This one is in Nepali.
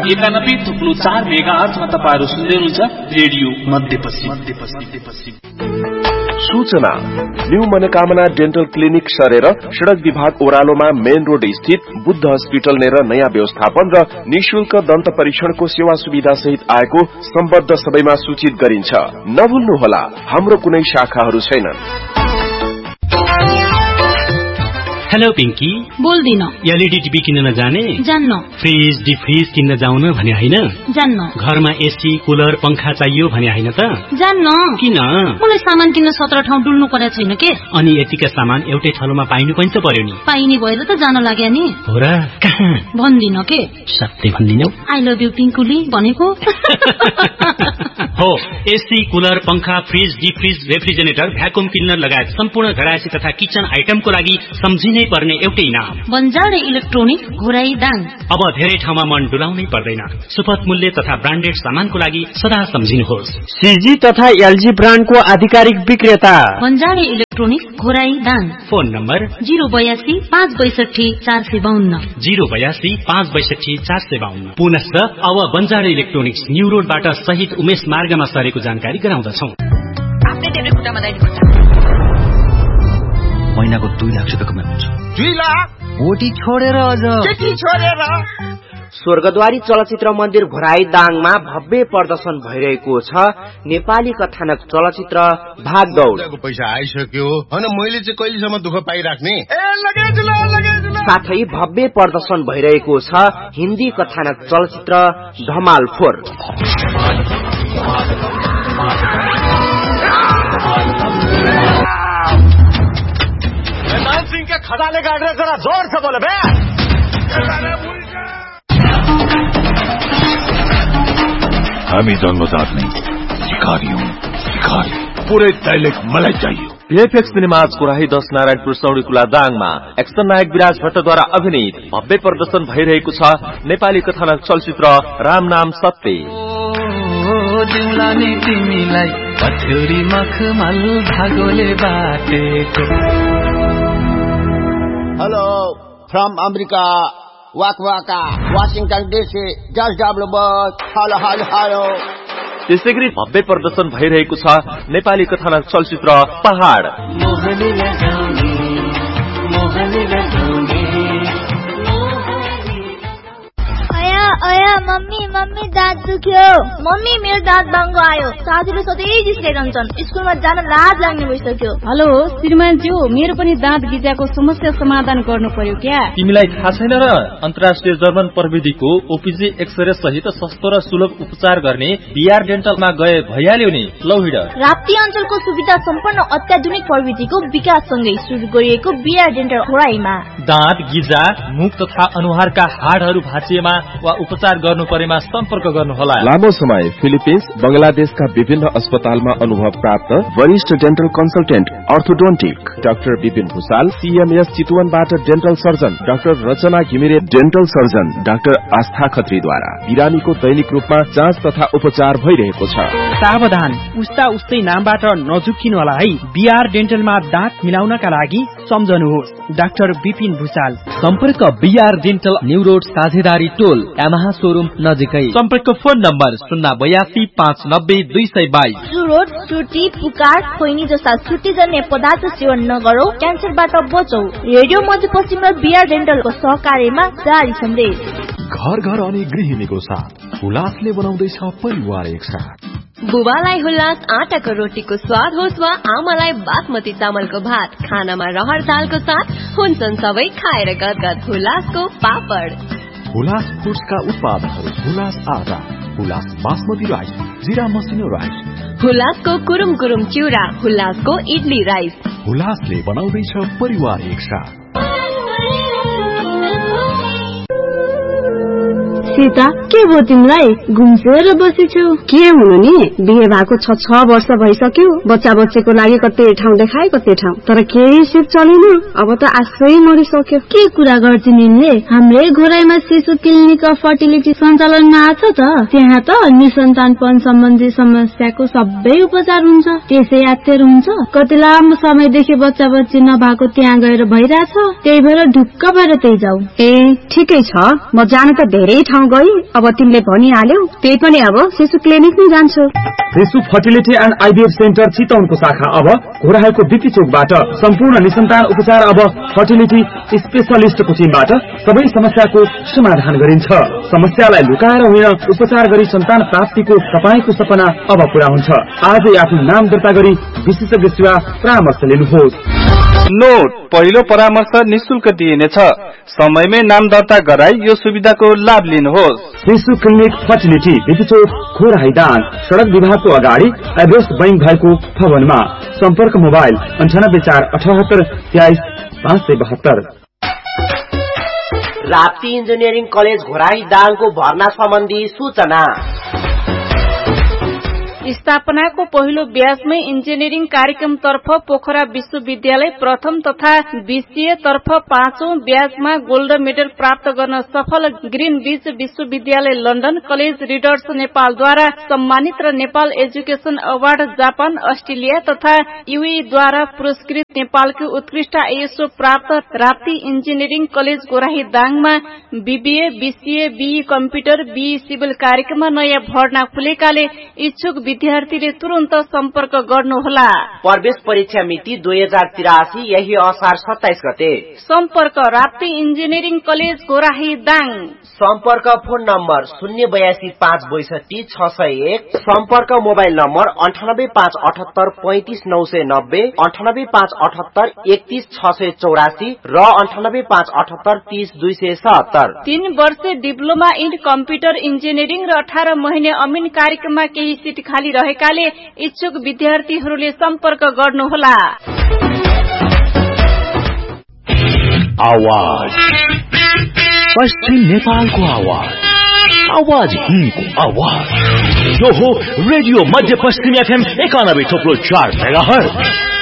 91.4 मेगाहर्जमा तपाईहरु सुन्दै हुनुहुन्छ रेडियो मध्यपश्चिम। सूचना न्यू मनोकामना डेन्टल क्लिनिक सरेर सड़क विभाग ओह्रालोमा मेन रोड स्थित बुद्ध हस्पिटल नेर नयाँ व्यवस्थापन र निशुल्क दन्त परीक्षणको सेवा सुविधा सहित आएको सम्बद्ध सबैमा सूचित गरिन्छ। नभुल्नुहोला, हाम्रो कुनै शाखाहरू छैनन्। हेलो पिंकी, बोल्दिन। एलईडी टिभी किन्न जाने? जान्न। फ्रिज डिफ्रिज किन्न जाउन भने हैन? जान्न। घरमा एसी कुलर पंखा चाहियो भने हैन त? जान्न। किन? मलाई सामान किन्न 17 ठाउँ डुल्नु पर्या छैन के? अनि यतिका सामान एउटै ठाउँमा पाइनु पनि त पर्यो नि। पाइने भएर त जान लाग्या नि। हो र? कहाँ? भन्दिन के। सत्य भन्दिनौ? आई लभ यु पिंकुली भनेको। हो, एसी कुलर पंखा फ्रिज डिफ्रिज रेफ्रिजरेटर भ्याकुम क्लिनर लगायत सम्पूर्ण घरायसी तथा किचन आइटमको लागि सम्झिनै पर्ने एउटै नाम बन्जारे इलेक्ट्रोनिक घोराई दाङ। अब धेरै ठाउँमा मन डुलाउनै पर्दैन। सुपथ मूल्य तथा ब्रान्डेड सामानको लागि सदा सम्झिनुहोस्। सीजी तथा एलजी ब्रान्डको आधिकारिक विक्रेता बन्जारे electronic Ghorahi Dang. Phone number 082 562 452 082 562 452। पुनश्च अब बन्जारे इलेक्ट्रोनिक्स न्यू रोडबाट शहीद उमेश मार्गमा सरेको जानकारी गराउँदछौं। महिनाको 2 लाख रुपियाँ कमाउँछु। 2 लाख? ओटी छोडेर अझ के छोडेर? स्वर्गद्वारी चलचित्र मन्दिर घोराई दाङमा भव्य प्रदर्शन भइरहेको छ। नेपाली कथानक चलचित्र भागदौड पैसा आइसक्यो अनि मैले चाहिँ कहिलेसम्म दुःख पाइराख्ने? साथै भव्य प्रदर्शन भइरहेको छ हिन्दी कथानक चलचित्र धमाल 4। के खदाले गाडेर जरा जोर से बोले बे। हामी जन्मजात नहीं, शिकारी हूँ, शिकारी। पूरे डायलेक्ट मलाई चाहिए। VFX cinemas Korahi 10 Narayanpur सौडीकुला दाङमा action नायक विराज भट्टद्वारा अभिनीत भव्य प्रदर्शन भइरहेको छ नेपाली कथानक चलचित्र राम नाम सत्य। Hello from America वाकवाका Washington DC just W bus. Hello hello hello. त्यसैगरी भव्य प्रदर्शन भइरहेको छ नेपाली कथानक चलचित्र पहाड। अया मम्मी मम्मी दाँत दुख्यो। मम्मी मेरो दाँत बाङ्गो आयो। साथीले सधैँ जिस्काइरहन्छन्। स्कुलमा जान लाज लाग्ने भइसक्यो। हेलो श्रीमानज्यू, मेरो पनि दाँत गिजाको समस्या समाधान गर्नु पर्यो क्या? तिमीलाई थाहा छैन र? अन्तर्राष्ट्रिय जर्मन प्रविधिको ओपीजी एक्सरे सहित सस्तो र सुलभ उपचार गर्ने बीआर डेन्टलमा गए भइहाल्यो नि। लौ हिँड। राप्ती अञ्चलको सुविधा सम्पन्न अत्याधुनिक प्रविधिको विकाससँगै सुरु गरिएको बीआर डेन्टल घोराईमा दाँत गिजा मुख तथा अनुहारका हाडहरू भाँचिएमा वा उपचार गर्नु परेमा सम्पर्क गर्नुहोला। लामो समय फिलिपिन्स बंगलादेशका विभिन्न अस्पतालमा अनुभव प्राप्त वरिष्ठ dental consultant orthodontic doctor Vipin Bhusal, CMS चितवनबाट dental surgeon doctor रचना घिमिरे, डेन्टल सर्जन डाक्टर आस्था खत्रीद्वारा बिरामीको दैनिक रूपमा जाँच तथा उपचार भइरहेको छ। सावधान, उस्ता उस्तै नामबाट नझुक्किनु होला है। बीआर डेन्टलमा दाँत मिलाउनका लागि सम्झनुहोस् डाक्टर विपिन भुसाल। सम्पर्क बीआर डेन्टल न्यू रोड साझेदारी टोल यामाहा शोरूम नजिकै। सम्पर्क फोन नम्बर 082 590 222। सुरोट, सुर्ती, पुकार, खोइनी जस्ता सुर्तीजन्य पदार्थ सेवन नगरौ, क्यान्सरबाट बचौ। रेडियो मध्यपश्चिम र बीआर डेन्टलको सहकार्यमा जारी सन्देश। घर घर अनि गृहिणीको साथ हुलासले बनाउँदैछ परिवार एकसाथ। बुबालाई हुलास आटाको रोटीको स्वाद होस् वा आमालाई बासमती चामलको भात, खानामा रहर दालको साथ हुन्छन् सबै खाएर गदगद हुलासको पापड। हुलास फुड्सका उत्पादनहरू हुलास आटा, हुलास बासमती राइस, जिरा मसिनो राइस, हुलासको कुरुम कुरुम चिउरा, हुलासको इडली राइस। हुलासले बनाउँदैछ परिवार एकसाथ। सीता, के भयो तिमीलाई? घुम्सेर बसेछौ? के हुनु नि, बिहे भएको 6 वर्ष भइसक्यो। बच्चा बच्चीको लागि कतै ठाउँ देखाए कतै ठाउँ, तर केही सिप चलेन। अब त आशै मरिसक्यो। के कुरा गर्छिन् यिनले? हाम्रै घोराईमा शिशु क्लिनिक अफ फर्टिलिटी सञ्चालनमा आछ त। त्यहाँ त निसन्तानपन सम्बन्धी समस्याको सबै उपचार हुन्छ। त्यसै यात्तेर हुन्छ। कति लामो समयदेखि बच्चा बच्ची नभएको त्यहाँ गएर भइरहेछ। त्यही भएर ढुक्क भएर त्यही जाऊ। ए ठिकै छ, म जान त धेरै ठाउँ ठाउँ गई अब तिमीले भनिहाल्यौ त्यही पनि अब शिशु क्लिनिक नै जान्छु। शिशु फर्टिलिटी एन्ड आइभीएफ सेन्टर चितवनको शाखा अब घोराहालको बिपी चोकबाट सम्पूर्ण निसन्तान उपचार अब फर्टिलिटी स्पेशलिस्टको टिमबाट सबै समस्याको समाधान गरिन्छ। समस्यालाई लुकाएर होइन उपचार गरी सन्तान प्राप्तिको तपाईको सपना अब पूरा हुन्छ। आजै आफ्नो नाम दर्ता गरी विशेषज्ञ सेवा परामर्श लिनुहोस्। नोट पहिलो परामर्श निशुल्क दिइनेछ। समयमै नाम दर्ता गराई यो सुविधाको लाभ लिनुहोस्। शिशु क्लिनिक फर्टिलिटी बिपीचोक खोराहाइदाङ सड़क विभागको अगाडि एभरेस्ट बैंक भएको भवनमा। सम्पर्क मोबाइल 9848732572। राप्ती इन्जिनियरिङ कलेज घोराहाइदाङको भर्ना सम्बन्धी सूचना। स्थापनाको पहिलो ब्याजमै इन्जिनियरिङ कार्यक्रम तर्फ पोखरा विश्वविद्यालय प्रथम तथा बीसीए तर्फ 5औं ब्याजमा गोल्ड मेडल प्राप्त गर्न सफल ग्रीन बीच विश्वविद्यालय लन्डन कलेज रिडर्स नेपालद्वारा सम्मानित र Nepal education award Japan Australia तथा यूएईद्वारा पुरस्कृत नेपालको उत्कृष्ट आईएसओ प्राप्त Rapti engineering college गोराहाइदाङमा BBA BCA be computer be civil कार्यक्रममा नयाँ भर्ना खुलेकाले इच्छुक विद्यार्थीले तुरन्त सम्पर्क गर्नुहोला। प्रवेश परीक्षा मिति 2083 यही असार 27 गते। सम्पर्क राप्ती इन्जिनियरिङ कलेज गोराहाइदाङ। सम्पर्क फोन नम्बर 082562 सम्पर्क मोबाइल नम्बर 9858835990 9858831684 र 9858830277। 3 वर्षे डिप्लोमा इन कम्प्युटर इन्जिनियरिङ र 18 महिने अमिन कार्यक्रममा केही सिट खाली रहेकाले इच्छुक विद्यार्थीहरूले सम्पर्क गर्नुहोला। आवाज पश्चिम नेपालको आवाज आवाज हिन्दको आवाज यो हो रेडियो मध्य पश्चिम एफएम 91.4 मेगाहर्ज।